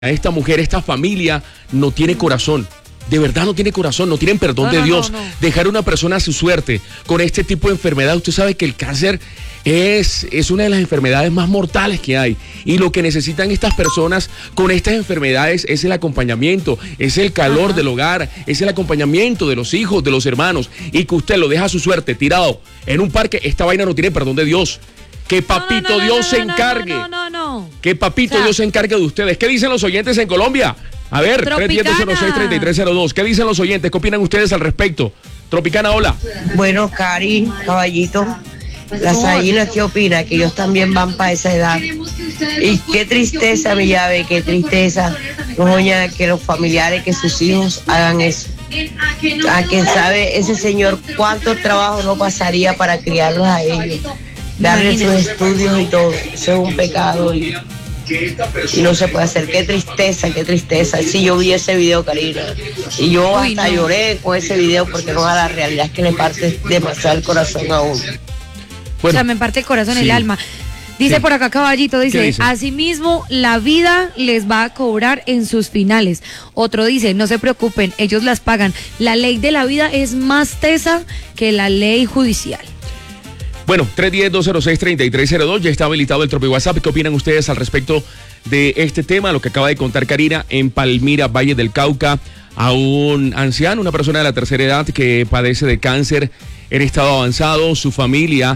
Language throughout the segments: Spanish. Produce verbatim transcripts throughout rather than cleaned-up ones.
esta mujer, esta familia no tiene corazón. De verdad no tiene corazón, no tienen perdón no, de no, Dios. No, no. Dejar a una persona a su suerte con este tipo de enfermedad. Usted sabe que el cáncer es, es una de las enfermedades más mortales que hay. Y lo que necesitan estas personas con estas enfermedades es el acompañamiento, es el calor Ajá. del hogar, es el acompañamiento de los hijos, de los hermanos. Y que usted lo deja a su suerte tirado en un parque, esta vaina no tiene perdón de Dios. Que papito no, no, no, Dios no, se no, encargue. No, no, no, no. Que papito o sea, Dios se encargue de ustedes. ¿Qué dicen los oyentes en Colombia? A ver, tres uno cero cero seis, tres tres cero dos. ¿Qué dicen los oyentes? ¿Qué opinan ustedes al respecto? Tropicana, hola. Bueno, Cari, caballito, las gallinas, ¿qué opinan? Que ellos también van para esa edad. Y qué tristeza, mi llave, qué tristeza, doña, que los familiares, que sus hijos hagan eso. A quien sabe ese señor cuánto trabajo no pasaría para criarlos a ellos, darles sus estudios y todo. Eso es un pecado y, y no se puede hacer. Qué tristeza, qué tristeza. Si yo vi ese video, Karina, y yo Uy, hasta no. lloré con ese video porque no, a la realidad es que le parte demasiado el corazón a uno. Bueno, o sea, me parte el corazón, sí. el alma. Dice Sí. por acá Caballito, dice, dice? asimismo la vida les va a cobrar en sus finales. Otro dice, no se preocupen, ellos las pagan. La ley de la vida es más tesa que la ley judicial. Bueno, tres uno cero, dos cero seis, tres tres cero dos, ya está habilitado el Tropi WhatsApp. ¿Qué opinan ustedes al respecto de este tema? Lo que acaba de contar Karina en Palmira, Valle del Cauca, a un anciano, una persona de la tercera edad que padece de cáncer en estado avanzado. Su familia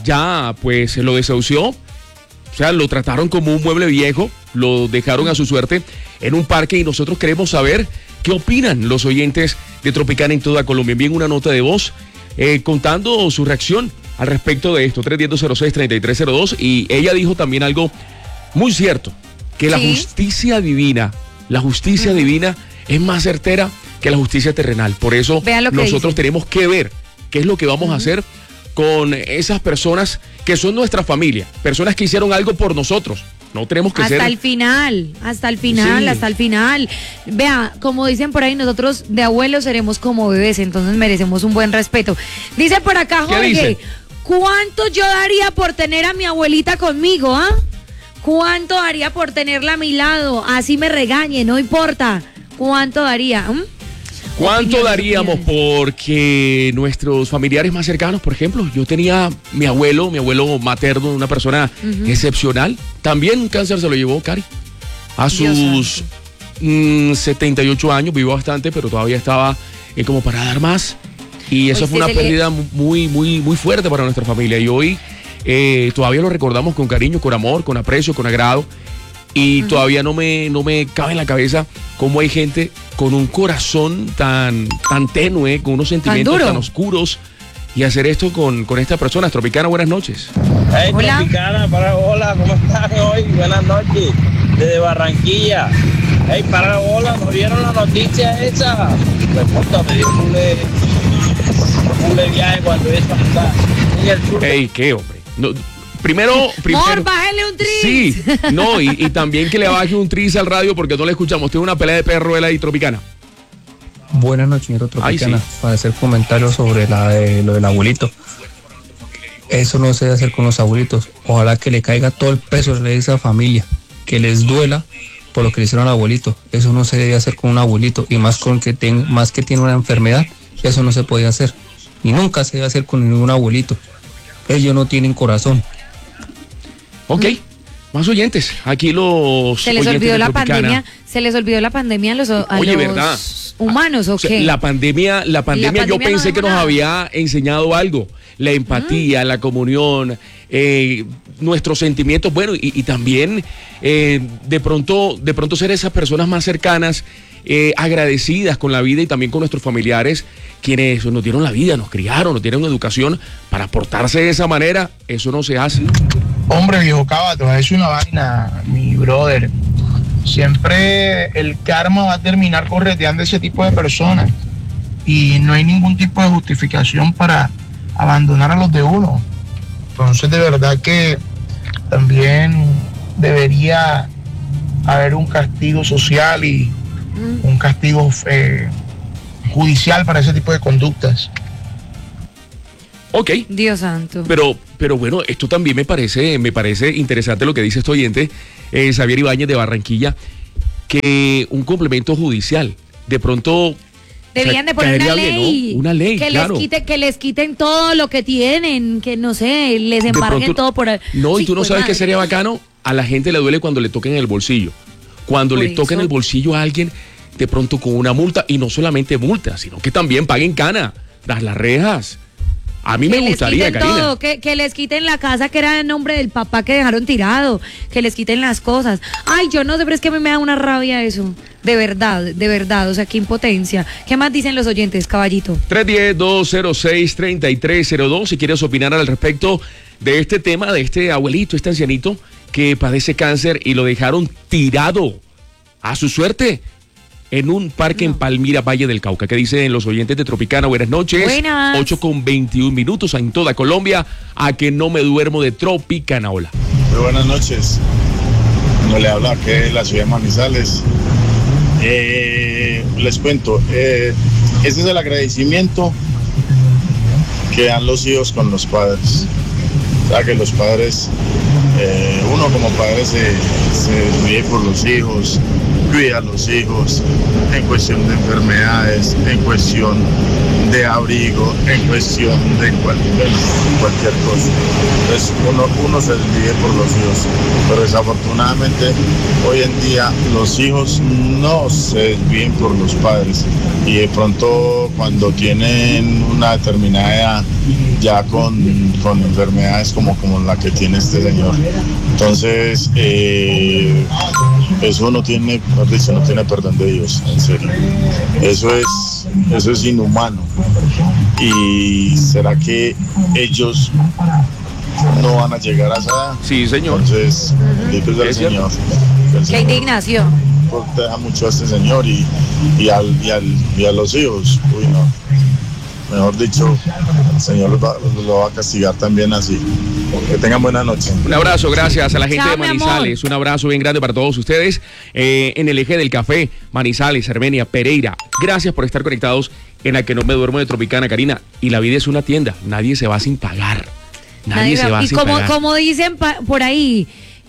ya pues lo desahució. O sea, lo trataron como un mueble viejo, lo dejaron a su suerte en un parque y nosotros queremos saber qué opinan los oyentes de Tropicana en toda Colombia. Envíen una nota de voz eh, contando su reacción al respecto de esto, tres uno cero, dos cero seis, tres tres cero dos. Y ella dijo también algo muy cierto, que la ¿Sí? justicia divina, la justicia uh-huh. divina es más certera que la justicia terrenal. Por eso Vean lo que nosotros dice. tenemos que ver qué es lo que vamos uh-huh. a hacer con esas personas que son nuestra familia, personas que hicieron algo por nosotros. No tenemos que hasta ser... el final, hasta el final, Sí. hasta el final. Vea, como dicen por ahí, nosotros de abuelos seremos como bebés, entonces merecemos un buen respeto. Dice por acá ¿Qué Jorge, dice? ¿cuánto yo daría por tener a mi abuelita conmigo, ah? ¿Cuánto daría por tenerla a mi lado? Así me regañe, no importa. ¿Cuánto daría? ¿Mm? ¿Cuánto Opiniones, daríamos opiniones. porque nuestros familiares más cercanos, por ejemplo, yo tenía mi abuelo, mi abuelo materno, una persona uh-huh. excepcional, también un cáncer se lo llevó, Cari, a sus mm, setenta y ocho años, vivió bastante, pero todavía estaba eh, como para dar más, y eso Hoy fue una le... pérdida muy, muy, muy fuerte para nuestra familia, y hoy eh, todavía lo recordamos con cariño, con amor, con aprecio, con agrado, y uh-huh. todavía no me, no me cabe en la cabeza cómo hay gente con un corazón tan, tan tenue, con unos sentimientos tan, tan oscuros, y hacer esto con, con estas personas. Tropicana, buenas noches. Hey, hola. Tropicana, para, hola, ¿cómo están hoy? Buenas noches, desde Barranquilla. Hey, para hola, ¿nos vieron la noticia esa? Me puta, me dio un le, un le viaje cuando eso está en el sur. Hey, ¿qué, hombre? No, primero, primero... Mor, bájale un tris. Sí, no, y, y también que le baje un tris al radio porque no le escuchamos. Tiene una pelea de perro él ahí, Tropicana. Buenas noches, señor Tropicana. Ay, sí. Para hacer comentarios sobre la de, lo del abuelito. Eso no se debe hacer con los abuelitos. Ojalá que le caiga todo el peso de esa familia, que les duela por lo que le hicieron al abuelito. Eso no se debe hacer con un abuelito, y más con que ten, más que tiene una enfermedad. Eso no se puede hacer, y nunca se debe hacer con ningún abuelito. Ellos no tienen corazón. Ok, más oyentes. Aquí los Se les oyentes olvidó de la Tropicana. pandemia, se les olvidó la pandemia a los, a Oye, los ¿verdad? humanos, ¿o O sea, qué? la pandemia, la pandemia, La yo pandemia pensé no que nos dejó nada. había enseñado algo, la empatía, mm. la comunión, eh, nuestros sentimientos, bueno, y, y también eh, de pronto, de pronto ser esas personas más cercanas, eh, agradecidas con la vida y también con nuestros familiares, quienes nos dieron la vida, nos criaron, nos dieron educación, para portarse de esa manera. Eso no se hace. Hombre, viejo Cava, te voy a decir una vaina, mi brother. Siempre el karma va a terminar correteando a ese tipo de personas. Y no hay ningún tipo de justificación para abandonar a los de uno. Entonces, de verdad que también debería haber un castigo social y un castigo eh, judicial para ese tipo de conductas. Ok. Dios santo. Pero, pero bueno, esto también me parece, me parece interesante lo que dice este oyente, eh, Xavier Ibáñez de Barranquilla, que un complemento judicial. De pronto... Deberían de poner una ley, bien, ¿no? Una ley, que claro. les quite, que les quiten todo lo que tienen, que no sé, les embarguen pronto, todo por ahí. No, sí, y tú no pues sabes madre. qué sería bacano. A la gente le duele cuando le toquen el bolsillo. Cuando Por le toquen eso. el bolsillo a alguien, de pronto con una multa, y no solamente multa, sino que también paguen cana, tras las rejas. A mí que me gustaría, les quiten Karina. todo, que, que les quiten la casa que era en nombre del papá que dejaron tirado, que les quiten las cosas. Ay, yo no sé, pero es que a mí me da una rabia eso. De verdad, de verdad, o sea, qué impotencia. ¿Qué más dicen los oyentes, caballito? tres uno cero, dos cero seis, tres tres cero dos, si quieres opinar al respecto de este tema, de este abuelito, este ancianito que padece cáncer y lo dejaron tirado a su suerte en un parque no. en Palmira, Valle del Cauca. ¿Qué dicen los oyentes de Tropicana? Buenas noches. Buenas. ocho con veintiún minutos en toda Colombia. A que no me duermo de Tropicana. Hola. Muy buenas noches. No le habla que es la ciudad de Manizales. Eh, les cuento, eh, este es el agradecimiento que dan los hijos con los padres. O sea, que los padres, eh, uno como padre se, se ríe por los hijos, cuida a los hijos en cuestión de enfermedades, en cuestión de abrigo, en cuestión de cualquier, cualquier cosa. Entonces uno, uno se ríe por los hijos, pero desafortunadamente hoy en día los hijos no se desvíen por los padres y de pronto cuando tienen una determinada edad ya con, con enfermedades como, como la que tiene este señor. Entonces eh, eso no tiene, mejor dicho, no tiene perdón de Dios, en serio. Eso es, eso es inhumano. ¿Y será que ellos no van a llegar a esa edad? Sí, señor. Entonces, bendito sea el Señor. El Qué Señor indignación. proteja mucho a este señor y, y, al, y, al, y a los hijos. Uy, no. Mejor dicho, el Señor los va, los va a castigar también así. Que tengan buena noche. Un abrazo, gracias a la gente Chao, de Manizales. Un abrazo bien grande para todos ustedes eh, en el eje del café, Manizales, Armenia, Pereira. Gracias por estar conectados en la que no me duermo de Tropicana, Karina. Y la vida es una tienda, nadie se va sin pagar. Nadie, nadie se va y sin como, pagar. como dicen pa, por ahí,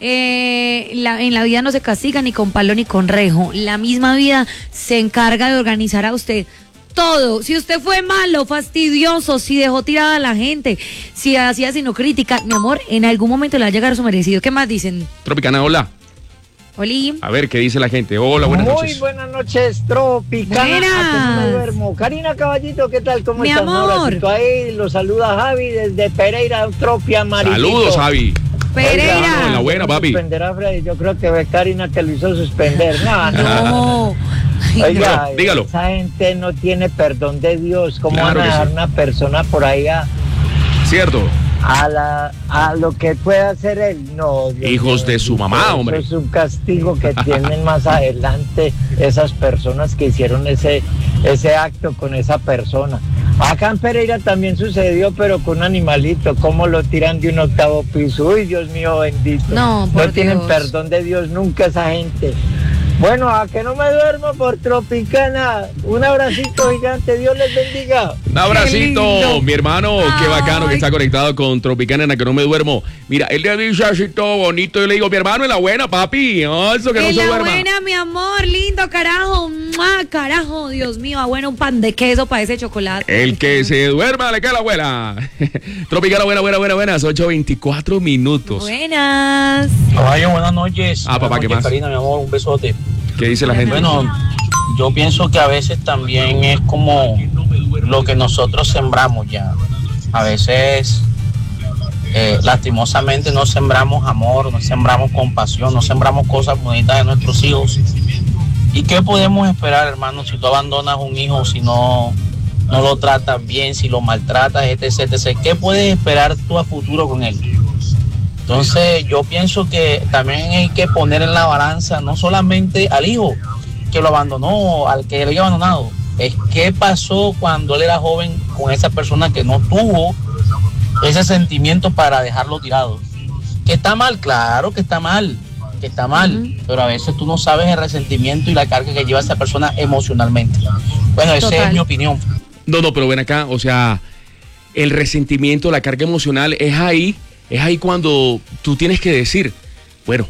eh, la, en la vida no se castiga ni con palo ni con rejo. La misma vida se encarga de organizar a usted todo. Si usted fue malo, fastidioso, si dejó tirada a la gente, si hacía sino crítica, mi amor, en algún momento le va a llegar su merecido. ¿Qué más dicen? Tropicana, hola. Oli. A ver, ¿qué dice la gente? Hola, buenas Muy noches. Muy buenas noches, Tropicana. Buenas. No me duermo. Karina Caballito, ¿qué tal? ¿Cómo Mi estás? amor. Un abracito ahí, lo saluda Javi desde Pereira, Tropia Marito. Saludos, Javi. Pereira. Oiga, En la buena, papi. Suspender a Freddy. Yo creo que Karina te lo hizo suspender. No, no. No. Oiga, No, dígalo. esa gente no tiene perdón de Dios. ¿Cómo Claro van a que dejar sí. una persona por ahí a, Cierto. a, la, a lo que pueda hacer él? No. Dios Hijos mío, de su mamá, eso hombre. es un castigo que tienen más adelante esas personas que hicieron ese, ese acto con esa persona. Acá en Pereira también sucedió, pero con un animalito, cómo lo tiran de un octavo piso. Uy, Dios mío bendito. No, por No tienen Dios. perdón de Dios nunca esa gente. Bueno, a que no me duermo por Tropicana. Un abracito gigante, Dios les bendiga. Un abracito, lindo. mi hermano. Qué bacano que Ay. está conectado con Tropicana en la que no me duermo. Mira, él le dice así todo bonito. Yo le digo, mi hermano, en la buena, papi. Oh, eso que no En se la duerma. buena, mi amor, lindo, carajo. ¡Mua! Carajo, Dios mío, ah, bueno, un pan de queso para ese chocolate. El que se duerma le queda la abuela. Tropicana, buena, buena, buena, buenas. ocho veinticuatro minutos. Buenas. Caballo, buenas noches. Ah, papá, Buenas ¿qué noches, más? Karina, mi amor, un besote. ¿Qué dice la gente? Bueno, yo pienso que a veces también es como lo que nosotros sembramos ya. A veces, eh, lastimosamente, no sembramos amor, no sembramos compasión, no sembramos cosas bonitas de nuestros hijos. ¿Y qué podemos esperar, hermano, si tú abandonas un hijo, si no, no lo tratas bien, si lo maltratas, etcétera, etcétera? ¿Qué puedes esperar tú a futuro con él? Entonces yo pienso que también hay que poner en la balanza no solamente al hijo que lo abandonó, al que lo había abandonado, es qué pasó cuando él era joven con esa persona que no tuvo ese sentimiento para dejarlo tirado. ¿Que está mal? Claro que está mal, que está mal, uh-huh. Pero a veces tú no sabes el resentimiento y la carga que lleva esa persona emocionalmente. Bueno, esa es mi opinión. No, no, pero ven acá, o sea, el resentimiento, la carga emocional es ahí. Es ahí cuando tú tienes que decir, bueno,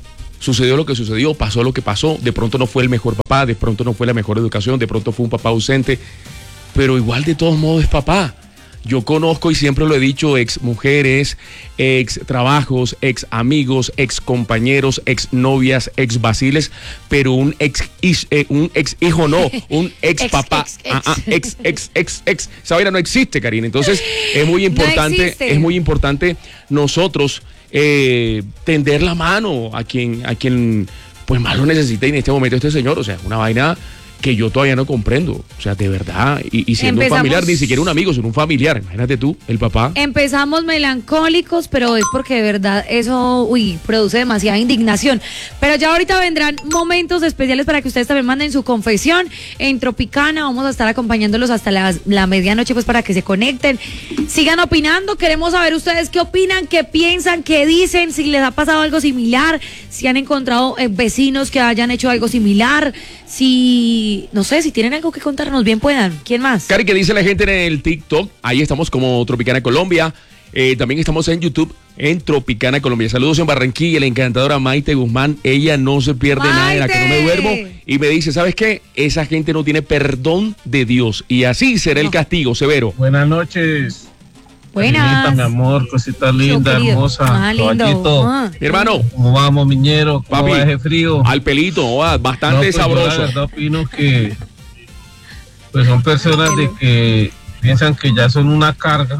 sucedió lo que sucedió, pasó lo que pasó, de pronto no fue el mejor papá, de pronto no fue la mejor educación, de pronto fue un papá ausente, pero igual de todos modos es papá. Yo conozco y siempre lo he dicho, ex mujeres, ex trabajos, ex amigos, ex compañeros, ex novias, ex vaciles, pero un ex, eh, un ex hijo no, un ex papá, ex, ex, ah, ah, ex, ex, ex, ex. Esa vaina no existe, Karina. Entonces es muy importante, no es muy importante nosotros eh, tender la mano a quien, a quien pues más lo necesita y en este momento este señor, o sea, una vaina que yo todavía no comprendo, o sea, de verdad, y, y siendo Empezamos, un familiar, ni siquiera un amigo, sino un familiar, imagínate tú, el papá. Empezamos melancólicos, pero es porque de verdad eso, uy, produce demasiada indignación, pero ya ahorita vendrán momentos especiales para que ustedes también manden su confesión en Tropicana, vamos a estar acompañándolos hasta la, la medianoche, pues para que se conecten, sigan opinando, queremos saber ustedes qué opinan, qué piensan, qué dicen, si les ha pasado algo similar, si han encontrado eh, vecinos que hayan hecho algo similar, si, no sé, si tienen algo que contarnos, bien puedan. ¿Quién más? Cari, ¿qué dice la gente en el TikTok? Ahí estamos como Tropicana Colombia. Eh, también estamos en YouTube en Tropicana Colombia. Saludos en Barranquilla, la encantadora Maite Guzmán. Ella no se pierde ¡Maite! nada de la que no me duermo. Y me dice, ¿sabes qué? Esa gente no tiene perdón de Dios. Y así será no. el castigo severo. Buenas noches. Buenas. Linda, mi amor, cosita linda, hermosa. Ah, lindo. Ah. Mi hermano. ¿Cómo vamos, miñero? ¿Cómo Papi, va ese frío? Al pelito, oh, bastante no, pues sabroso. Yo la verdad opino que pues son personas de que piensan que ya son una carga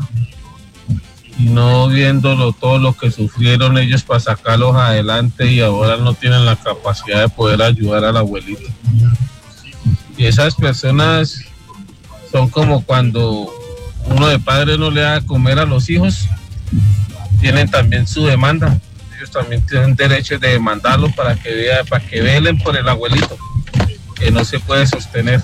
y no viéndolo todo lo que sufrieron ellos para sacarlos adelante y ahora no tienen la capacidad de poder ayudar al abuelito. Y esas personas son como cuando uno de padre no le da de comer a los hijos, tienen también su demanda. Ellos también tienen derecho de demandarlos para que vea, para que velen por el abuelito, que no se puede sostener.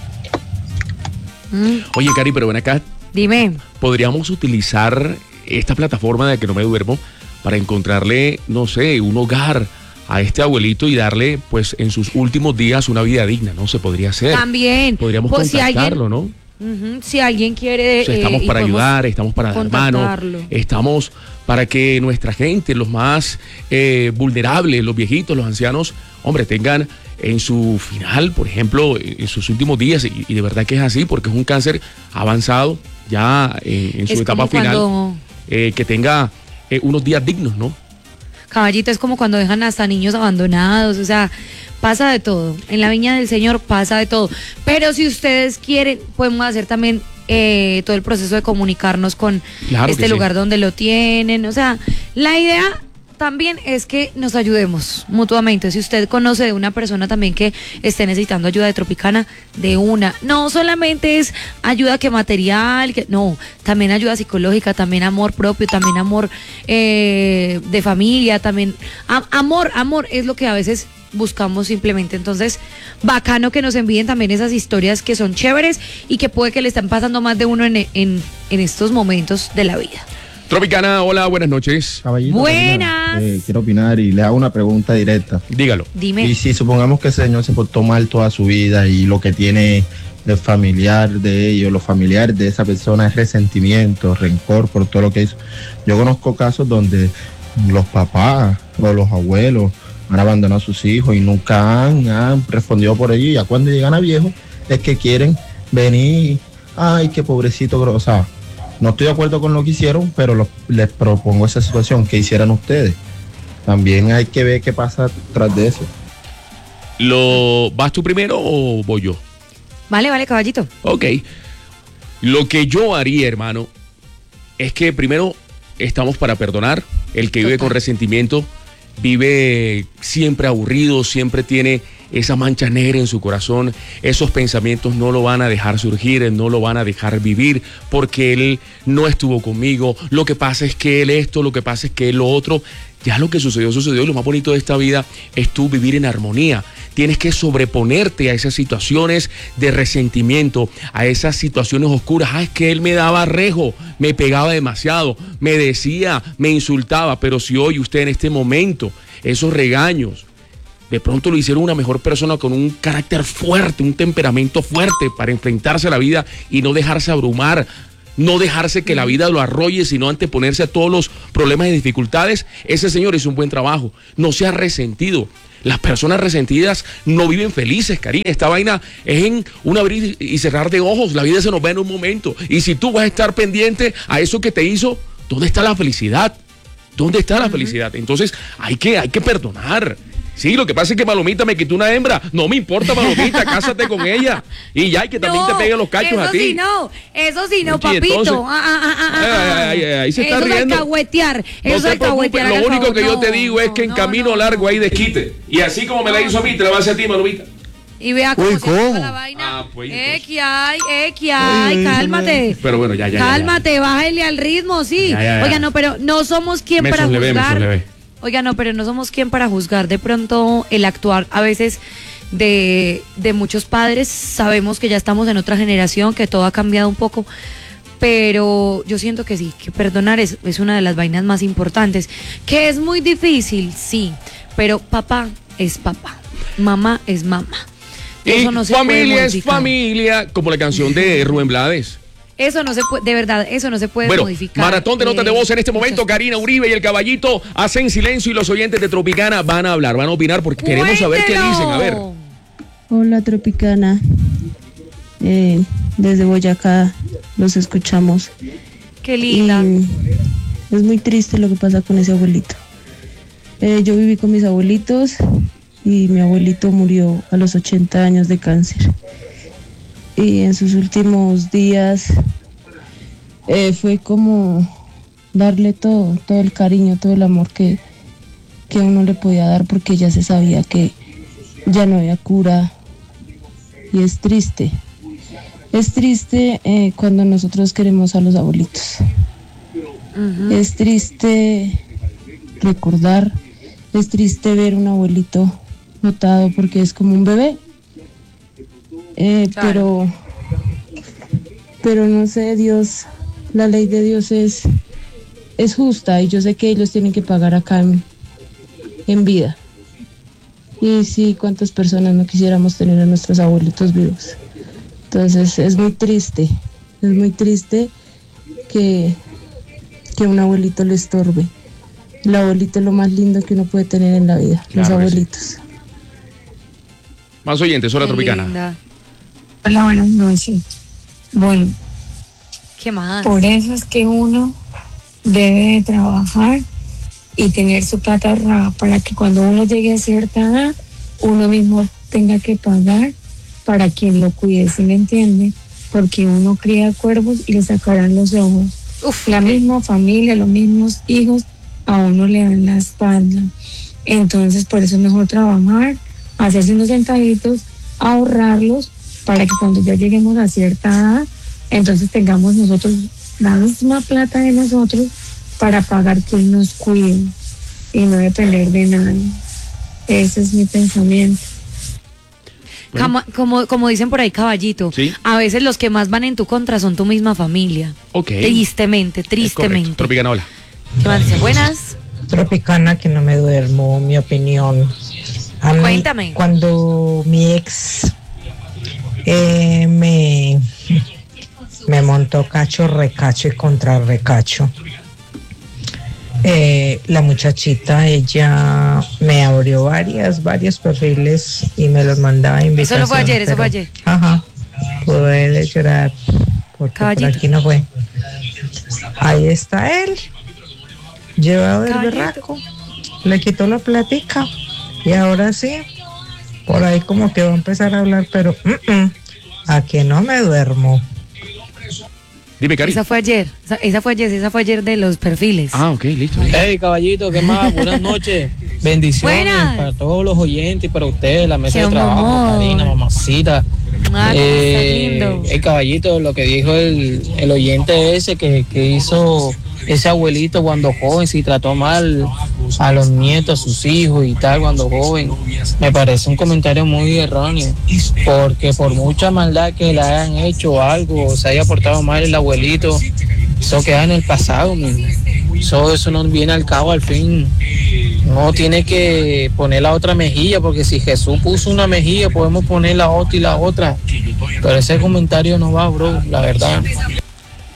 Mm. Oye, Cari, pero ven acá. Dime. ¿Podríamos utilizar esta plataforma de Que No Me Duermo para encontrarle, no sé, un hogar a este abuelito y darle, pues, en sus últimos días una vida digna, ¿no? Se podría hacer. También. Podríamos pues, contactarlo, si alguien... ¿no? Uh-huh. Si alguien quiere... O sea, estamos eh, para ayudar, estamos para dar mano, estamos para que nuestra gente, los más eh, vulnerables, los viejitos, los ancianos, hombre, tengan en su final, por ejemplo, en sus últimos días, y, y de verdad que es así, porque es un cáncer avanzado ya eh, en su es etapa final, cuando... eh, que tenga eh, unos días dignos, ¿no? Caballito, es como cuando dejan hasta niños abandonados, o sea... Pasa de todo, en la viña del Señor pasa de todo, pero si ustedes quieren, podemos hacer también eh, todo el proceso de comunicarnos con claro este lugar sí. donde lo tienen, o sea, la idea también es que nos ayudemos mutuamente. Si usted conoce de una persona también que esté necesitando ayuda de Tropicana, de una, no solamente es ayuda que material, que no, también ayuda psicológica, también amor propio, también amor eh, de familia, también a, amor, amor es lo que a veces buscamos simplemente. Entonces, bacano que nos envíen también esas historias que son chéveres y que puede que le están pasando más de uno en, en, en estos momentos de la vida. Tropicana, hola, buenas noches. Caballito, buenas. Eh, quiero opinar y le hago una pregunta directa. Dígalo. Dime. Y si supongamos que ese señor se portó mal toda su vida y lo que tiene el familiar de ellos, los familiares de esa persona es resentimiento, rencor por todo lo que hizo. Yo conozco casos donde los papás o los abuelos han abandonado a sus hijos y nunca han, han respondido por ello, y ya cuando llegan a viejos es que quieren venir, ay, qué pobrecito, o sea, no estoy de acuerdo con lo que hicieron, pero lo, les propongo esa situación, que hicieran ustedes. También hay que ver qué pasa tras de eso. ¿Lo vas tú primero o voy yo? Vale, vale, caballito. Ok. Lo que yo haría, hermano, es que primero estamos para perdonar. El que vive con resentimiento vive siempre aburrido, siempre tiene esa mancha negra en su corazón. Esos pensamientos no lo van a dejar surgir, no lo van a dejar vivir, porque él no estuvo conmigo. Lo que pasa es que él esto, lo que pasa es que él lo otro. Ya lo que sucedió, sucedió. Y lo más bonito de esta vida es tú vivir en armonía. Tienes que sobreponerte a esas situaciones de resentimiento, a esas situaciones oscuras. Ah, es que él me daba rejo, me pegaba demasiado, me decía, me insultaba. Pero si hoy usted en este momento, esos regaños, de pronto lo hicieron una mejor persona con un carácter fuerte, un temperamento fuerte para enfrentarse a la vida y no dejarse abrumar no dejarse que la vida lo arrolle, sino anteponerse a todos los problemas y dificultades, ese señor hizo un buen trabajo. No sea resentido. Las personas resentidas no viven felices, Karina. Esta vaina es en un abrir y cerrar de ojos. La vida se nos va en un momento. Y si tú vas a estar pendiente a eso que te hizo, ¿dónde está la felicidad? ¿Dónde está la uh-huh. felicidad? Entonces hay que, hay que perdonar. Sí, lo que pasa es que Palomita me quitó una hembra. No me importa, Palomita, cásate con ella. Y ya, y que también no, te peguen los cachos a ti. Eso sí no, eso sí no, papito. Entonces, ah, ah, ah, ah, ah. Ay, ay, ay, ahí se eso está riendo. Eso es alcahuetear. Eso es alcahuetear. Lo único favor, que yo no, te digo es que en no, camino no, largo no. hay desquite. Y así como me la hizo a mí, te la va a hacer a ti, Palomita. Y vea cómo Uy, se ¿cómo? la vaina. Ah, pues, eh, que hay, eh, que hay, Ay, cálmate. Pero bueno, ya, ya. Cálmate, ya, ya. bájale al ritmo, sí. Ya, ya, ya. Oiga, no, pero no somos quien Me para sonlevé, me juzgar. sonlevé. Oiga, no, pero no somos quien para juzgar de pronto el actuar a veces de, de muchos padres. Sabemos que ya estamos en otra generación, que todo ha cambiado un poco, pero yo siento que sí, que perdonar es, es una de las vainas más importantes. Que es muy difícil, sí, pero papá es papá, mamá es mamá. Eso Y no se familia puede es modificar. familia, como la canción de Rubén Blades. Eso no se puede, de verdad, eso no se puede Bueno, modificar. maratón de notas de Eh, voz en este momento. muchas- Karina Uribe y el Caballito hacen silencio y los oyentes de Tropicana van a hablar, van a opinar porque queremos saber qué ¡Cuéntelo! dicen. A ver. Hola Tropicana, eh, desde Boyacá los escuchamos. Qué linda. Y es muy triste lo que pasa con ese abuelito. Eh, yo viví con mis abuelitos y mi abuelito murió a los ochenta años de cáncer. Y en sus últimos días eh, fue como darle todo, todo el cariño, todo el amor que, que uno le podía dar, porque ya se sabía que ya no había cura. Y es triste, es triste eh, cuando nosotros queremos a los abuelitos. Ujú. Es triste recordar, es triste ver un abuelito botado porque es como un bebé. Eh, Claro. pero pero no sé, Dios, la ley de Dios es es justa y yo sé que ellos tienen que pagar acá en, en vida. Y sí, cuántas personas no quisiéramos tener a nuestros abuelitos vivos. Entonces es muy triste, es muy triste que, que un abuelito le estorbe. El abuelito es lo más lindo que uno puede tener en la vida, los Claro que sí. abuelitos. Más oyentes, hola Qué Tropicana. linda. Hola, buenas noches. Bueno, ¿Qué más? por eso es que uno debe de trabajar y tener su plata ahorrada para que cuando uno llegue a cierta edad, uno mismo tenga que pagar para quien lo cuide, ¿sí me entiende? Porque uno cría cuervos y le sacarán los ojos. Uf, La misma familia, los mismos hijos, a uno le dan la espalda. Entonces, por eso es mejor trabajar, hacerse unos centavitos, ahorrarlos, para que cuando ya lleguemos a cierta edad, entonces tengamos nosotros la misma plata de nosotros para pagar quien nos cuide y no depender de nadie. Ese es mi pensamiento. Como, como, como dicen por ahí, caballito, Sí. a veces los que más van en tu contra son tu misma familia. Ok. Tristemente, Es correcto. tristemente. Tropicana, hola. ¿Qué más dice? Buenas. Tropicana, que no me duermo, mi opinión. A mí, Cuéntame. cuando mi ex eh, me, me montó cacho, recacho y contra recacho, eh, la muchachita, ella me abrió varias, varios perfiles y me los mandaba a Eso invitación. no fue ayer, eso pero- fue ayer. Ajá, pude llorar porque Caballito. por aquí no fue. Ahí está él, llevado del Caballito. berraco, le quitó la platica y ahora sí, por ahí como que va a empezar a hablar, pero mm, mm, a que no me duermo. Dime, Cari. Esa fue ayer, esa, esa fue ayer, esa fue ayer de los perfiles. Ah, ok, listo. Hey, caballito, ¿qué más? Buenas noches. Bendiciones Buenas. para todos los oyentes y para ustedes, la mesa Qué de trabajo, amor. Karina, mamacita. Ah, Eh, está lindo. el caballito, lo que dijo el, el oyente ese que, que hizo ese abuelito cuando joven, si trató mal a los nietos, a sus hijos y tal cuando joven, me parece un comentario muy erróneo, porque por mucha maldad que le hayan hecho algo o se haya portado mal el abuelito, eso queda en el pasado, mismo. Eso, eso no viene al cabo al fin. No tiene que poner la otra mejilla, porque si Jesús puso una mejilla, podemos poner la otra y la otra. Pero ese comentario no va, bro, la verdad.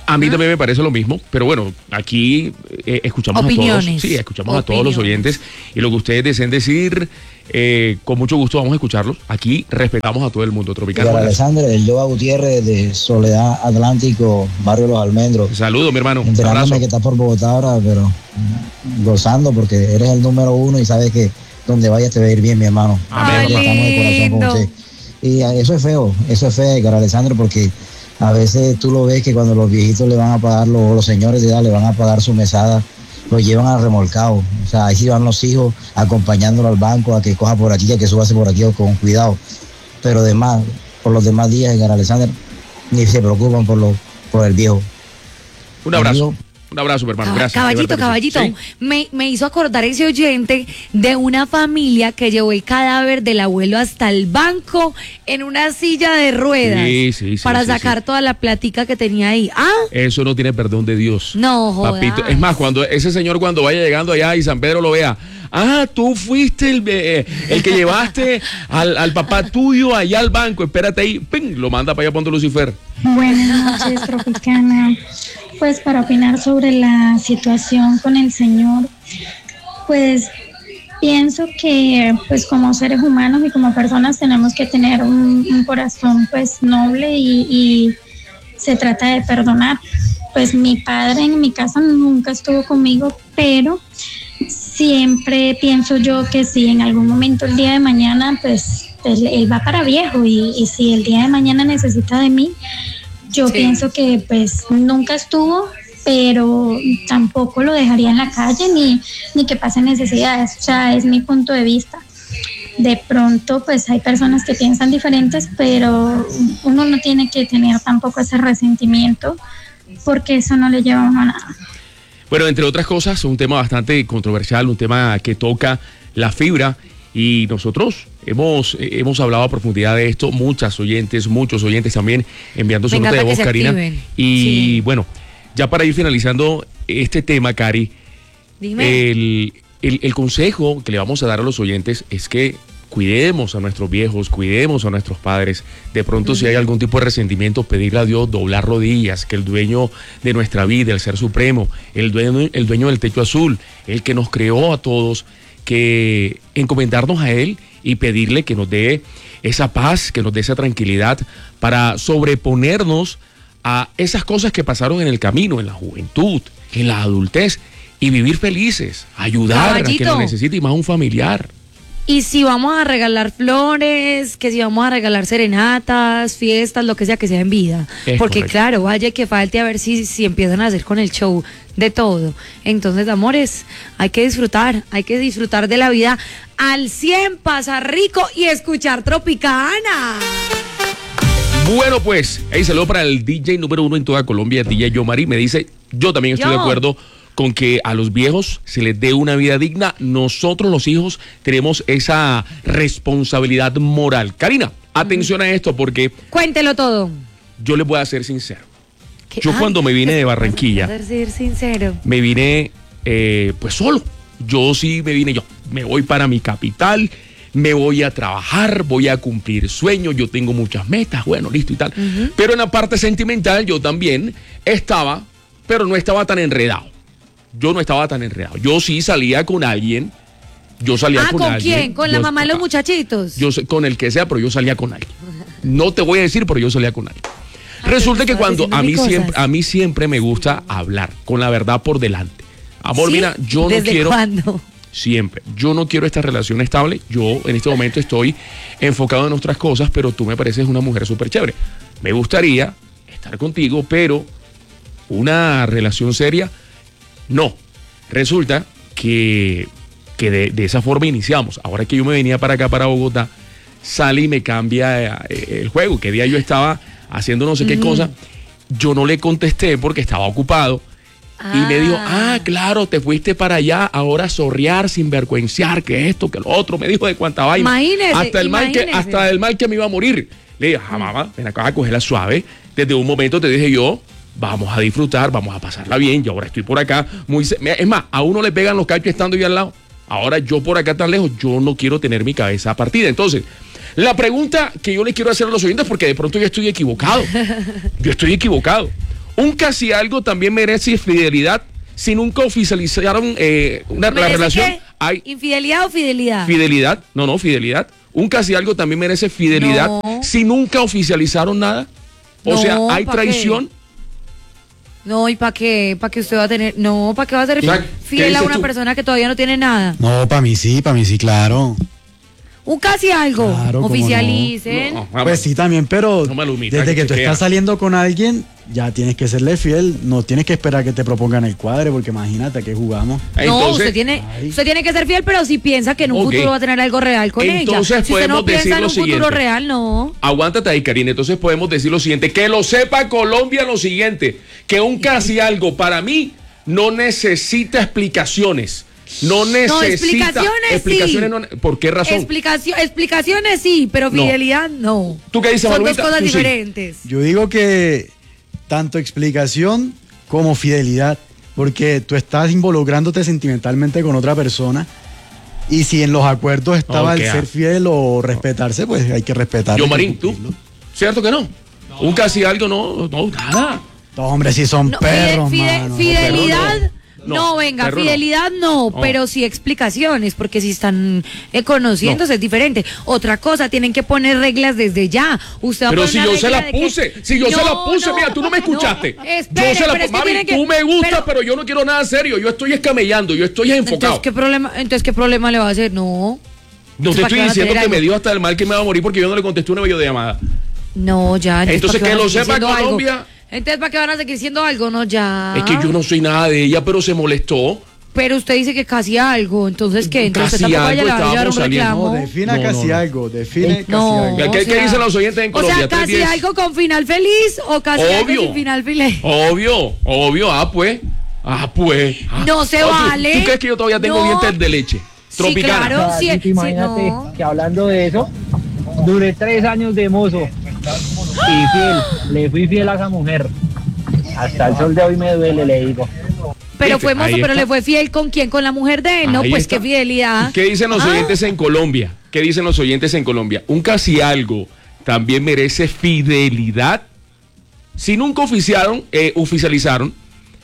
A mí también me parece lo mismo, pero bueno, aquí eh, escuchamos Opiniones. a todos. Sí, escuchamos Opiniones. a todos los oyentes y lo que ustedes deseen decir, eh, con mucho gusto vamos a escucharlos. Aquí respetamos a todo el mundo tropical. Para Alexander, el Yoba Gutiérrez de Soledad Atlántico, Barrio Los Almendros. Saludos, mi hermano. Enterándome Abrazo. que estás por Bogotá ahora, pero gozando porque eres el número uno y sabes que donde vayas te va a ir bien, mi hermano. Ay, Estamos de corazón con lindo. usted. Y eso es feo, eso es feo, Edgar Alexander, porque a veces tú lo ves que cuando los viejitos le van a pagar, los, los señores de edad le van a pagar su mesada, los llevan al remolcado. O sea, ahí sí van los hijos acompañándolo al banco a que coja por aquí, a que subase por aquí con cuidado. Pero demás, por los demás días, Edgar Alexander, ni se preocupan por, lo, por el viejo. Un abrazo. Amigo, Un abrazo, mi hermano. Cab- Gracias. Caballito, de verdad que caballito, sí. me, me hizo acordar ese oyente de una familia que llevó el cadáver del abuelo hasta el banco en una silla de ruedas Sí, sí, sí, para sí, sacar sí. toda la platica que tenía ahí. Ah, Eso no tiene perdón de Dios. no jodas. Papito, es más, cuando ese señor cuando vaya llegando allá y San Pedro lo vea, ah, tú fuiste el, eh, el que llevaste al, al papá tuyo allá al banco, espérate ahí, ¡ping! Lo manda para allá ponte Lucifer. Buenas noches, Tropicana. Pues para opinar sobre la situación con el señor, pues pienso que pues como seres humanos y como personas tenemos que tener un, un corazón pues noble y, y se trata de perdonar. Pues mi padre en mi casa nunca estuvo conmigo, pero siempre pienso yo que si en algún momento el día de mañana pues él, él va para viejo y, y si el día de mañana necesita de mí, yo Sí. pienso que pues nunca estuvo, pero tampoco lo dejaría en la calle ni, ni que pase necesidades. O sea, es mi punto de vista. De pronto pues hay personas que piensan diferentes, pero uno no tiene que tener tampoco ese resentimiento porque eso no le lleva a uno a nada. Bueno, entre otras cosas, un tema bastante controversial, un tema que toca la fibra y nosotros hemos, eh, hemos hablado a profundidad de esto, muchas oyentes, muchos oyentes también enviando su Me nota de encanta voz, que se Karina. activen. Y Sí. bueno, ya para ir finalizando este tema, Cari, Dime. el, el, el consejo que le vamos a dar a los oyentes es que cuidemos a nuestros viejos, cuidemos a nuestros padres. De pronto, si hay algún tipo de resentimiento, pedirle a Dios, doblar rodillas, que el dueño de nuestra vida, el Ser Supremo, el dueño, el dueño del techo azul, el que nos creó a todos, que encomendarnos a Él y pedirle que nos dé esa paz, que nos dé esa tranquilidad para sobreponernos a esas cosas que pasaron en el camino, en la juventud, en la adultez, y vivir felices, ayudar a quien Caballito. lo necesite y más un familiar. Y si vamos a regalar flores, que si vamos a regalar serenatas, fiestas, lo que sea, que sea en vida. Es Porque correcto. claro, vaya que falte a ver si, si empiezan a hacer con el show de todo. Entonces, amores, hay que disfrutar, hay que disfrutar de la vida al cien, pasar rico y escuchar Tropicana. Bueno, pues, hey, saludo para el D J número uno en toda Colombia, D J Yomari. Me dice, yo también estoy Yo. de acuerdo con que a los viejos se les dé una vida digna. Nosotros los hijos tenemos esa responsabilidad moral. Karina, atención a esto porque Cuéntelo todo. yo les voy a ser sincero. ¿Qué? Yo Ay, cuando me vine de Barranquilla, Para ser sincero. me vine eh, pues solo. Yo sí me vine yo. Me voy para mi capital, me voy a trabajar, voy a cumplir sueños, yo tengo muchas metas, bueno, listo y tal. Ujú. Pero en la parte sentimental yo también estaba, pero no estaba tan enredado. Yo no estaba tan enredado. Yo sí salía con alguien. Yo salía Ah, con, ¿con alguien. quién? ¿Con la Yo- mamá de los muchachitos? Yo sé- con el que sea, pero yo salía con alguien. No te voy a decir, pero yo salía con alguien. Resulta que estabas cuando diciendo a mí mil cosas. siempre a mí siempre me gusta hablar con la verdad por delante. Amor, ¿Sí? mira, yo no ¿Desde quiero cuándo? siempre. Yo no quiero esta relación estable. Yo en este momento estoy enfocado en otras cosas, pero tú me pareces una mujer súper chévere. Me gustaría estar contigo, pero una relación seria, no. Resulta que, que de, de esa forma iniciamos. Ahora que yo me venía para acá, para Bogotá, sale y me cambia eh, el juego. Que día yo estaba haciendo no sé qué Ujú. cosa. Yo no le contesté porque estaba ocupado. Y me dijo, ah, claro, te fuiste para allá, ahora a zorrear, sinvergüenciar, que esto, que lo otro. Me dijo de cuánta vaina. Imagínese, hasta el mal que, imagínese. hasta el mal que me iba a morir. Le dije, ah, mamá, ven acá a cogerla suave. Desde un momento te dije yo, vamos a disfrutar, vamos a pasarla bien. Yo ahora estoy por acá. Muy, ce- es más, a uno le pegan los cachos estando yo al lado. Ahora yo por acá tan lejos, yo no quiero tener mi cabeza partida. Entonces, la pregunta que yo le quiero hacer a los oyentes, porque de pronto yo estoy equivocado. Yo estoy equivocado. Un casi algo también merece fidelidad si nunca oficializaron eh, una la relación. ¿Qué? Hay ¿Infidelidad o fidelidad? fidelidad, no, no, fidelidad. Un casi algo también merece fidelidad No. si nunca oficializaron nada. O No, sea, hay ¿pa' traición. qué? No, ¿y para qué? ¿Para qué usted va a tener? No, ¿para qué va a ser O sea, ¿qué fiel a dices una tú? persona que todavía no tiene nada? No, para mí sí, para mí sí, claro. Un casi algo. Claro, cómo Oficialicen. No, Pues sí, también, pero No me lo humilles, desde que que tú chequea. estás saliendo con alguien, ya tienes que serle fiel. No tienes que esperar que te propongan el cuadre, porque imagínate a qué jugamos. No, usted tiene, usted tiene que ser fiel, pero si piensa que en un Ok. futuro va a tener algo real con Entonces ella. Si usted podemos no piensa decir en lo un futuro siguiente. real, no. Aguántate ahí, Karina. Entonces podemos decir lo siguiente. Que lo sepa Colombia lo siguiente. Que un casi algo para mí no necesita explicaciones. No necesita No, explicaciones sí. explicaciones no- ¿Por qué razón? Explicación, explicaciones sí, pero No. fidelidad no. ¿Tú qué dices, Son dos Manuelita? cosas Tú sí. diferentes. Yo digo que tanto explicación como fidelidad, porque tú estás involucrándote sentimentalmente con otra persona. Y si en los acuerdos estaba Ok, el ah. ser fiel o respetarse, pues hay que respetarlo. Yo, hay que Marín, ¿tú? cumplirlo. ¿Cierto que no? Un casi algo no, no, nada. No, hombre, si son No, perros, fide- mano. fidelidad. perro No, No, venga, perro no. fidelidad no, No. pero sí explicaciones, porque si están eh, conociéndose es diferente. Otra cosa, tienen que poner reglas desde ya. Usted va a Pero poner si una yo se regla la de que- puse, si yo se la No, puse, no, mira, tú no me escuchaste. no, espere, yo se la pero es que mami, tiene que- tú me gusta, pero- pero, yo no quiero nada serio. Yo estoy escamellando, yo estoy enfocado. Entonces, ¿qué problema, entonces, ¿qué problema le va a hacer? No. No te ¿para estoy qué va a diciendo tener que me algo? dio hasta el mal que me va a morir porque yo no le contesté una videollamada. No, ya. Entonces, ¿para qué que van a lo seguir sepa siendo algo? Colombia. Entonces, ¿para qué van a seguir siendo algo? No, ya. Es que yo no soy nada de ella, pero se molestó. Pero usted dice que casi algo, entonces ¿qué? Entonces Casi usted tampoco vaya algo a llevar un estábamos saliendo. reclamo. No, defina No, casi no, no. algo, define casi No, algo. ¿Qué, o qué sea- dicen los oyentes en O Colombia? sea, tres casi diez. algo con final feliz o casi algo Obvio. sin final feliz. Obvio, obvio, ah, pues. Ah, pues. Ah. No se Oh, ¿tú- vale. ¿Tú crees que yo todavía tengo No. dientes de leche? Tropicana. claro. Ah, sí, Titi, sí, imagínate no. que hablando de eso, duré tres años de mozo y fiel, le fui fiel a esa mujer. Hasta el sol de hoy me duele, le digo. Pero ¿Viste? fue mozo, Ahí pero está. le fue fiel con quién, con la mujer de él, ¿no? Ahí Pues está. qué fidelidad. ¿Qué dicen los Ah. oyentes en Colombia? ¿Qué dicen los oyentes en Colombia? Un casi algo también merece fidelidad. Si nunca oficiaron, eh, oficializaron,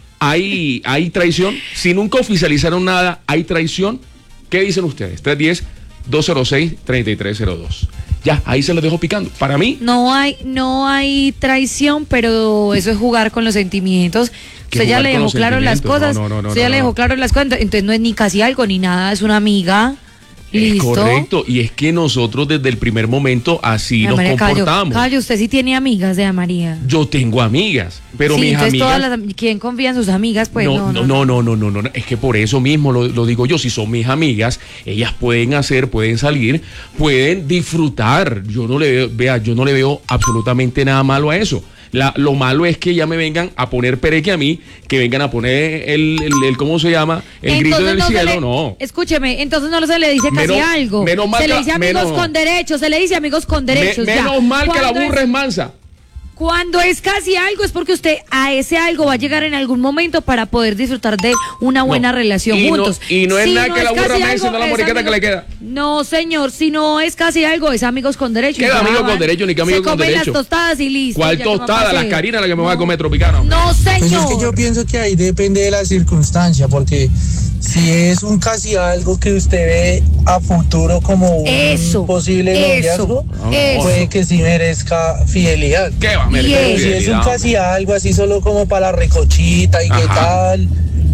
hay, hay traición. Si nunca oficializaron nada, hay traición. ¿Qué dicen ustedes? tres uno cero, dos cero seis, tres tres cero dos. Ya, ahí se los dejo picando. Para mí, No hay, no hay traición, pero eso es jugar con los sentimientos. ¿Qué Usted ya jugar le con dejó los claro las sentimientos? cosas. No, no, no, usted ya no, le no. dejó claro las cosas. Entonces no es ni casi algo ni nada, es una amiga. es Listo. correcto. Y es que nosotros desde el primer momento así Ana nos María, callo, comportamos. callo, usted sí tiene amigas de Ana María. Yo tengo amigas, pero sí, mis entonces amigas... todas las am- ¿quién confía en sus amigas? Pues no, no, no, no, no, no, no, no, es que por eso mismo lo, lo digo yo, si son mis amigas, ellas pueden hacer, pueden salir, pueden disfrutar. Yo no le veo, vea, yo no le veo absolutamente nada malo a eso. La, lo malo es que ya me vengan a poner pereque a mí, que vengan a poner el, el, el- ¿cómo se llama? El grito Entonces del no se cielo, le- no. Escúcheme, entonces no se le dice casi Menos- algo. menos mal se le que- dice amigos menos- con derechos, se le dice amigos con Me- derechos. ya. menos mal que la Cuando burra es- es mansa. Cuando es casi algo es porque usted a ese algo va a llegar en algún momento para poder disfrutar de una buena relación y no- juntos. y no es Si nada que la burra casi me algo, encienda la es moriqueta que amigo- le queda. No, señor, si no es casi algo, es amigos con derechos. ¿Qué Ya amigo con van, derecho ni qué amigo se con comen derecho? las tostadas y listo. ¿Cuál ya, ¿qué más va a tostada? Las hacer? carinas la que me va a comer tropicano. No, Pues es que señor. yo pienso que ahí depende de la circunstancia, porque si es un casi algo que usted ve a futuro como un Eso, posible eso, noviazgo, eso. puede que sí merezca fidelidad. ¿Qué va a Pero merecer si es un fidelidad? casi algo así solo como para la recochita y qué Ajá. tal,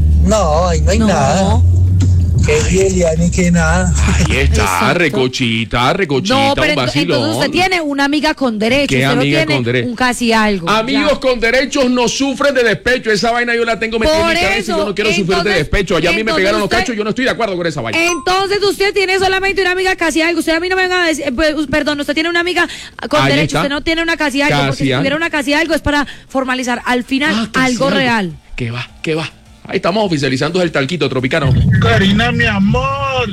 no, ahí no hay No. nada. Qué fidelidad ni qué nada. Ahí está, Exacto. recochita, recochita, No, un pero ento- vacilón. entonces usted tiene una amiga con derechos. ¿Qué usted no amiga tiene con derecho? un casi algo. Amigos ya. con derechos no sufren de despecho. Esa vaina yo la tengo metida en Por mi cabeza y eso, yo no quiero sufrir de entonces- despecho. Allá a mí me entonces pegaron los usted- cachos, yo no estoy de acuerdo con esa vaina. Entonces usted tiene solamente una amiga casi algo. Usted a mí no me venga a decir, eh, pues, perdón, usted tiene una amiga con Ahí derechos, está. usted no tiene una casi algo. Casi porque si algo. tuviera una casi algo es para formalizar al final Ah, casi algo real. ¿Qué va? ¿Qué va? Ahí estamos oficializando el talquito tropicano. Karina, mi amor.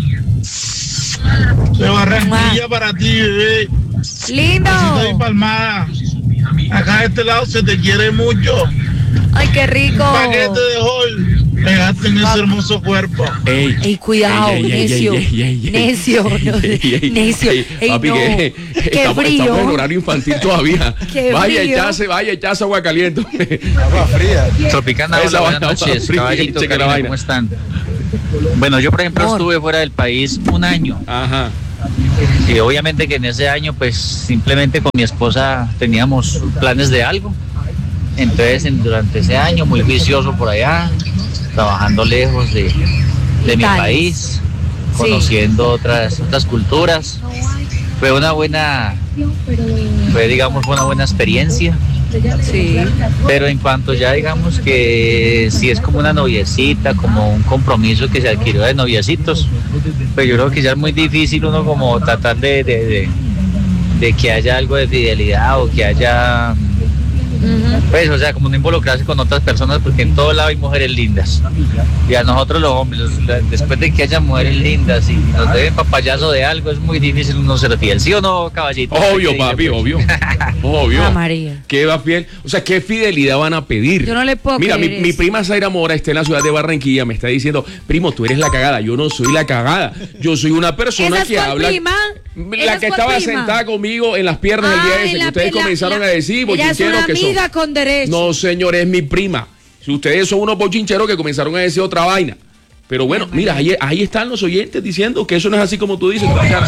De Barranquilla para ti, bebé. Lindo. Besito y palmada. Acá de este lado se te quiere mucho. Ay, qué rico. Paquete de hall. pegaste en ese hermoso cuerpo. Ey, ey, cuidado, ey, ey, ey, necio. ey, ey, ey, ey. Necio, no, Ey, ey, ey. necio. Ey, Ey, papi, no. que Qué estamos, frío. estamos en horario infantil todavía. Qué vaya, frío. echarse, vaya, echarse agua caliente. Agua fría. Tropicana, Esa hola, buenas vaina, noches, fría, caballito, cheque la Karina, vaina. ¿cómo están? Bueno, yo por ejemplo Amor. estuve fuera del país un año. Ajá. Y obviamente que en ese año pues simplemente con mi esposa teníamos planes de algo. Entonces en- durante ese año muy vicioso por allá, trabajando lejos de, de mi Italia. país, conociendo otras, otras culturas. Fue una buena, fue digamos una buena experiencia. Sí. Pero en cuanto ya digamos que si es como una noviecita, como un compromiso que se adquirió de noviecitos, pues yo creo que ya es muy difícil uno como tratar de, de, de, de que haya algo de fidelidad o que haya, pues o sea, como no involucrarse con otras personas porque en todo lado hay mujeres lindas. Y a nosotros los hombres, los- después de que haya mujeres lindas y nos deben papayazo de algo, es muy difícil uno ser fiel. ¿Sí o no, caballito? Obvio, papi, obvio. Obvio. Ah, María. ¿Qué va fiel? O sea, ¿qué fidelidad van a pedir? Yo no le puedo Mira, mi, creer mi eso. prima Zaira Mora está en la ciudad de Barranquilla, me está diciendo, primo, tú eres la cagada. Yo no soy la cagada. Yo soy una persona ¿Esa es que cuál habla. prima? La ¿Esa que es cuál estaba prima? sentada conmigo en las piernas el día Ay, ese, que la- ustedes la- comenzaron la- a decir, ella es bochincheros una que son. amiga con derecho. No, señor, es mi prima. Si ustedes son unos bochincheros que comenzaron a decir otra vaina. Pero bueno, mira, ahí, ahí están los oyentes diciendo que eso no es así como tú dices.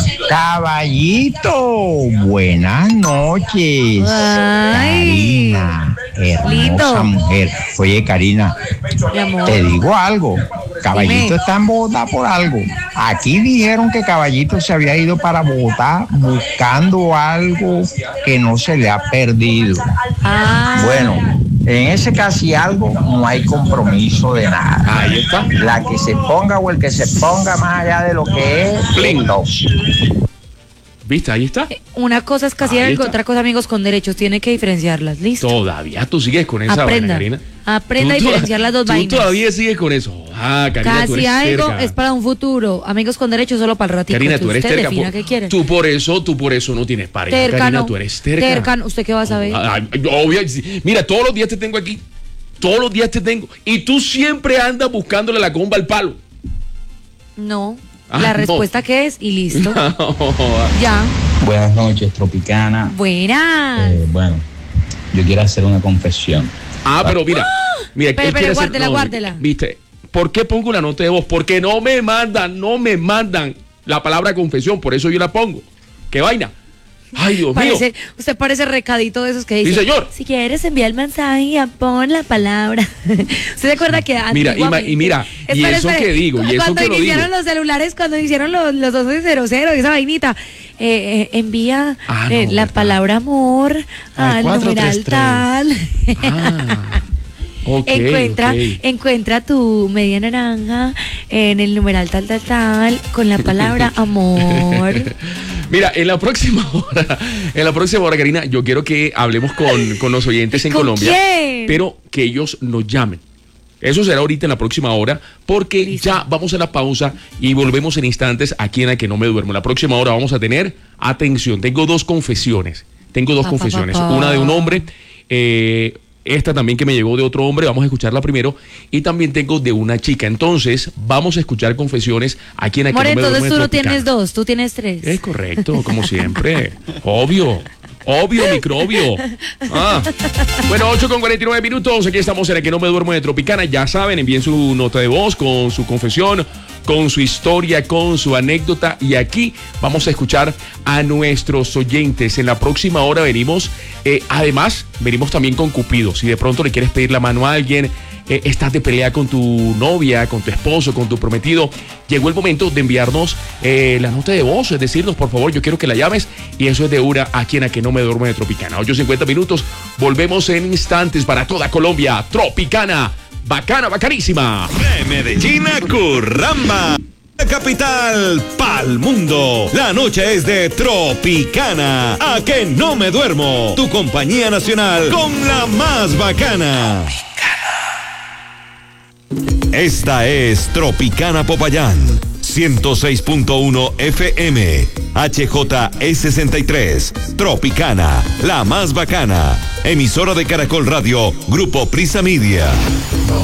Caballito, buenas noches. Ay. Karina, hermosa Lindo. mujer. Oye, Karina, Mi amor. te digo algo. Caballito Dime. está en Bogotá por algo. Aquí dijeron que Caballito se había ido para Bogotá buscando algo que no se le ha perdido. Ah. Bueno, en ese casi algo no hay compromiso de nada. Ahí está. La que se ponga o el que se ponga más allá de lo que es, lindo. ¿Viste? Ahí está. Una cosa es casi Ahí algo, está. otra cosa amigos con derechos. Tiene que diferenciarlas. Listo. Todavía tú sigues con esa Aprenda. vaina, Karina. Aprenda a Tú to- diferenciar las dos tú vainas. todavía sigues con eso. Ah, Karina, tú Casi eres algo terca. es para un futuro. Amigos con derechos solo para el ratito. Karina, tú eres Usted terca. defina por- qué quiere. Tú por eso, tú por eso no tienes pareja. Terca Karina, no. tú eres terca. Terca no. ¿Usted qué va a saber? Ay, obvio, sí. Mira, todos los días te tengo aquí. Todos los días te tengo. Y tú siempre andas buscándole la comba al palo. No. Ah, La no. respuesta que es y listo. No. Ya. Buenas noches, Tropicana. Buenas. Eh, bueno, yo quiero hacer una confesión. Ah, pero mira. Mira, Espera, él quiere espera, hacer- guárdela, guárdela. Viste, ¿por qué pongo la nota de voz? Porque no me mandan, no me mandan la palabra confesión, por eso yo la pongo. ¿Qué vaina? Ay, Dios Parece, mío. usted parece recadito de esos que dice. Sí, señor. Si quieres enviar el mensaje, pon la palabra. ¿Usted se acuerda que Mira, y, ma- antiguamente- y mira, y Espere, eso espere. que digo, y eso cuando que lo digo. iniciaron los celulares, cuando hicieron los, los doce cero cero, esa vainita, eh, eh, envía Ah, eh, no, la verdad. palabra amor Al al cuatro numeral tres tres. tal. Ok, encuentra, ok. encuentra tu media naranja en el numeral tal, tal, tal, con la palabra amor. Mira, en la próxima hora, en la próxima hora, Karina, yo quiero que hablemos con, con los oyentes en ¿Con Colombia, quién? pero que ellos nos llamen. Eso será ahorita en la próxima hora, porque ya vamos a la pausa y volvemos en instantes aquí en A Que No Me Duermo. En la próxima hora vamos a tener, atención, tengo dos confesiones. Tengo dos Pa, pa, confesiones. pa, pa. Una de un hombre, eh, esta también que me llegó de otro hombre, vamos a escucharla primero. Y también tengo de una chica. Entonces, vamos a escuchar confesiones aquí en A Que More, No Me entonces Duermo. tú de no Tropicana. tienes dos, tú tienes tres. Es correcto, como siempre. Obvio. Obvio, microbio. Ah. Bueno, ocho con cuarenta y nueve minutos. Aquí estamos en A Que No Me Duermo de Tropicana. Ya saben, envíen su nota de voz con su confesión, con su historia, con su anécdota. Y aquí vamos a escuchar a nuestros oyentes. En la próxima hora venimos, eh, además, venimos también con Cupido. Si de pronto le quieres pedir la mano a alguien, eh, estás de pelea con tu novia, con tu esposo, con tu prometido, llegó el momento de enviarnos eh, la nota de voz, es decirnos, por favor, yo quiero que la llames, y eso es de una aquí en A Que No Me Duermo de Tropicana. ocho cincuenta minutos, volvemos en instantes para toda Colombia. Tropicana, bacana, bacanísima. De Medellín a Curramba. La capital pa'l mundo. La noche es de Tropicana. A Que No Me Duermo. Tu compañía nacional con la más bacana. Esta es Tropicana Popayán. ciento seis punto uno F M. H J E sesenta y tres. Tropicana, la más bacana. Emisora de Caracol Radio, Grupo Prisa Media.